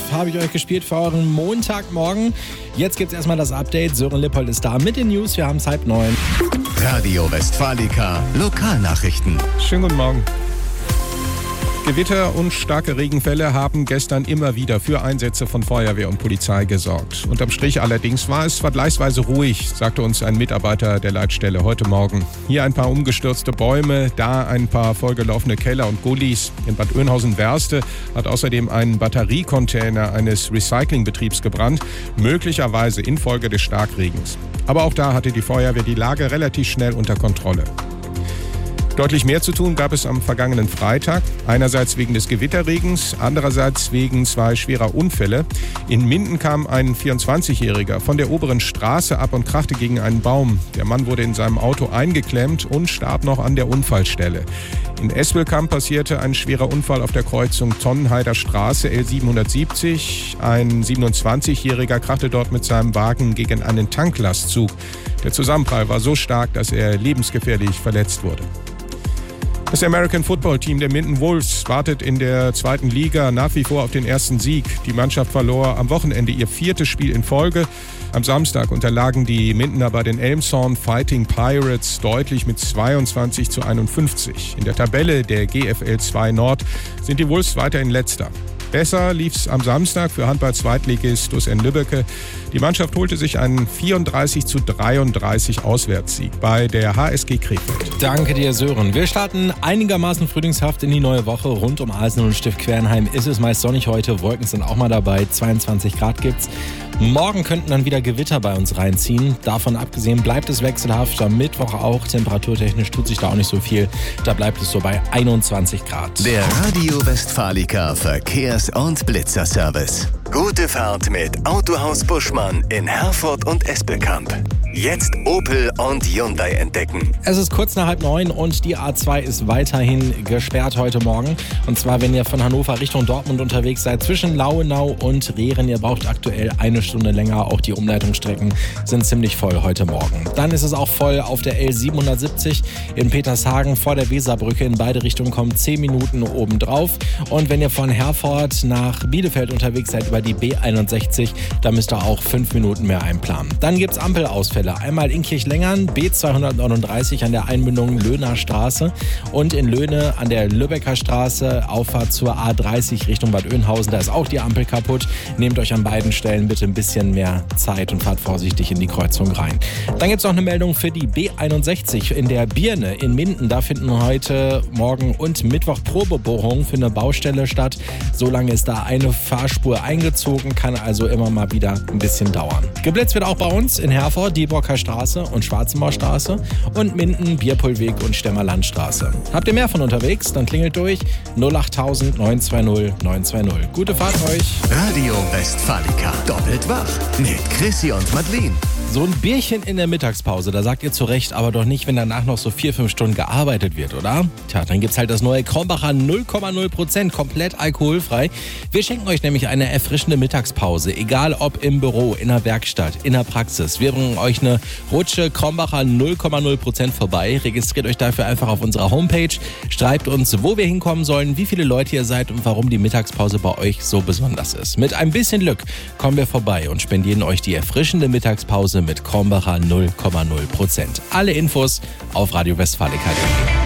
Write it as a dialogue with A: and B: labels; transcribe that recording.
A: habe ich euch gespielt für euren Montagmorgen. Jetzt gibt es erstmal das Update. Sören Lippold ist da mit den News. Wir haben es 8:30.
B: Radio Westfalica Lokalnachrichten.
C: Schönen guten Morgen. Gewitter und starke Regenfälle haben gestern immer wieder für Einsätze von Feuerwehr und Polizei gesorgt. Unterm Strich allerdings war es vergleichsweise ruhig, sagte uns ein Mitarbeiter der Leitstelle heute Morgen. Hier ein paar umgestürzte Bäume, da ein paar vollgelaufene Keller und Gullis. In Bad Oeynhausen-Werste hat außerdem ein Batteriecontainer eines Recyclingbetriebs gebrannt, möglicherweise infolge des Starkregens. Aber auch da hatte die Feuerwehr die Lage relativ schnell unter Kontrolle. Deutlich mehr zu tun gab es am vergangenen Freitag. Einerseits wegen des Gewitterregens, andererseits wegen 2 schwerer Unfälle. In Minden kam ein 24-Jähriger von der oberen Straße ab und krachte gegen einen Baum. Der Mann wurde in seinem Auto eingeklemmt und starb noch an der Unfallstelle. In Espelkamp passierte ein schwerer Unfall auf der Kreuzung Tonnenheider Straße L770. Ein 27-Jähriger krachte dort mit seinem Wagen gegen einen Tanklastzug. Der Zusammenprall war so stark, dass er lebensgefährlich verletzt wurde. Das American Football Team der Minden Wolves wartet in der 2. Liga nach wie vor auf den ersten Sieg. Die Mannschaft verlor am Wochenende ihr 4. Spiel in Folge. Am Samstag unterlagen die Mindener bei den Elmshorn Fighting Pirates deutlich mit 22:51. In der Tabelle der GFL 2 Nord sind die Wolves weiterhin Letzter. Besser lief's am Samstag für Handball-Zweitligist TuS Lübbecke. Die Mannschaft holte sich einen 34:33 Auswärtssieg bei der HSG Krefeld.
A: Danke dir, Sören. Wir starten einigermaßen frühlingshaft in die neue Woche. Rund um Arsenal und Stift Quernheim ist es meist sonnig heute. Wolken sind auch mal dabei. 22 Grad gibt's. Morgen könnten dann wieder Gewitter bei uns reinziehen. Davon abgesehen bleibt es wechselhaft. Am Mittwoch auch. Temperaturtechnisch tut sich da auch nicht so viel. Da bleibt es so bei 21 Grad.
B: Der Radio Westfalica Verkehrs- und Blitzerservice. Gute Fahrt mit Autohaus Buschmann in Herford und Espelkamp. Jetzt Opel und Hyundai entdecken.
A: Es ist kurz nach 8:30 und die A2 ist weiterhin gesperrt heute Morgen. Und zwar, wenn ihr von Hannover Richtung Dortmund unterwegs seid, zwischen Lauenau und Rehren. Ihr braucht aktuell 1 Stunde länger. Auch die Umleitungsstrecken sind ziemlich voll heute Morgen. Dann ist es auch voll auf der L770 in Petershagen vor der Weserbrücke. In beide Richtungen kommen 10 Minuten obendrauf. Und wenn ihr von Herford nach Bielefeld unterwegs seid über die B61, da müsst ihr auch 5 Minuten mehr einplanen. Dann gibt es Ampelausfälle. Einmal in Kirchlengern, B239 an der Einmündung Löhner Straße und in Löhne an der Lübecker Straße, Auffahrt zur A30 Richtung Bad Oeynhausen. Da ist auch die Ampel kaputt. Nehmt euch an beiden Stellen bitte ein bisschen mehr Zeit und fahrt vorsichtig in die Kreuzung rein. Dann gibt es noch eine Meldung für die B61 in der Birne in Minden. Da finden heute Morgen und Mittwoch Probebohrungen für eine Baustelle statt. Solange ist da eine Fahrspur eingezogen, kann also immer mal wieder ein bisschen dauern. Geblitzt wird auch bei uns in Herford, die Dieborker Straße und Schwarzenbaustraße und Minden, Bierpohlweg und Stemmerlandstraße. Habt ihr mehr von unterwegs? Dann klingelt durch 08000 920 920. Gute Fahrt euch.
B: Radio Westfalica. Doppelt wach mit Chrissy und Madeleine.
A: So ein Bierchen in der Mittagspause, da sagt ihr zu Recht, aber doch nicht, wenn danach noch so 4-5 Stunden gearbeitet wird, oder? Tja, dann gibt's halt das neue Krombacher 0,0%, komplett alkoholfrei. Wir schenken euch nämlich eine erfrischende Mittagspause, egal ob im Büro, in der Werkstatt, in der Praxis. Wir bringen euch eine Rutsche Krombacher 0,0% vorbei. Registriert euch dafür einfach auf unserer Homepage. Schreibt uns, wo wir hinkommen sollen, wie viele Leute ihr seid und warum die Mittagspause bei euch so besonders ist. Mit ein bisschen Glück kommen wir vorbei und spendieren euch die erfrischende Mittagspause mit Krombacher 0,0%. Alle Infos auf radiowestfalica.de.